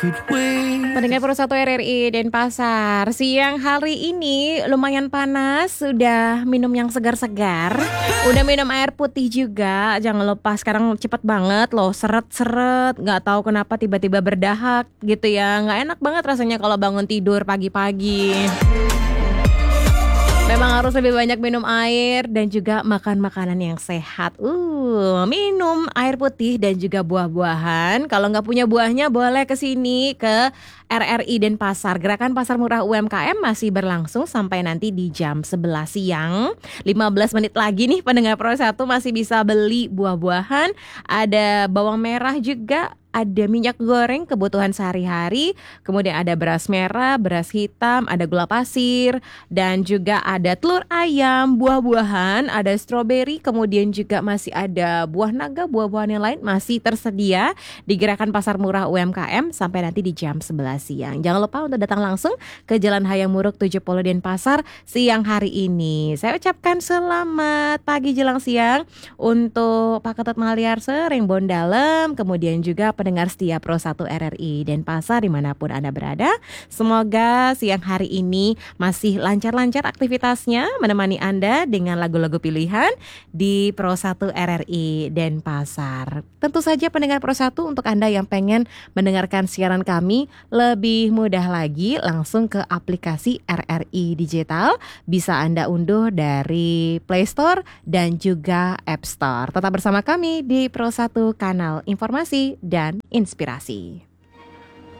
Pendengar Pro 1 RRI Denpasar, siang hari ini lumayan panas, sudah minum yang segar-segar, udah minum air putih juga, jangan lupa sekarang cepet banget loh, seret-seret, gak tahu kenapa tiba-tiba berdahak gitu ya, gak enak banget rasanya kalau bangun tidur pagi-pagi. Memang harus lebih banyak minum air dan juga makan makanan yang sehat. Minum air putih dan juga buah-buahan. Kalau nggak punya buahnya boleh ke sini ke RRI Denpasar. Gerakan Pasar Murah UMKM masih berlangsung sampai nanti di jam 11 siang. 15 menit lagi nih pendengar Pro 1 masih bisa beli buah-buahan. Ada bawang merah juga. Ada minyak goreng kebutuhan sehari-hari, kemudian ada beras merah, beras hitam, ada gula pasir, dan juga ada telur ayam, buah-buahan, ada stroberi, kemudian juga masih ada buah naga, buah-buahan yang lain masih tersedia di Gerakan Pasar Murah UMKM sampai nanti di jam 11 siang. Jangan lupa untuk datang langsung ke Jalan Hayam Muruk 70 Denpasar siang hari ini. Saya ucapkan selamat pagi jelang siang untuk Pak Ketut Maliarse, Rimbon Dalem, kemudian juga pendengar setia Pro 1 RRI Denpasar dimanapun Anda berada. Semoga siang hari ini masih lancar-lancar aktivitasnya, menemani Anda dengan lagu-lagu pilihan di Pro 1 RRI Denpasar. Tentu saja pendengar Pro 1, untuk Anda yang pengen mendengarkan siaran kami lebih mudah lagi, langsung ke aplikasi RRI Digital. Bisa Anda unduh dari Play Store dan juga App Store. Tetap bersama kami di Pro 1 Kanal Informasi dan Inspirasi.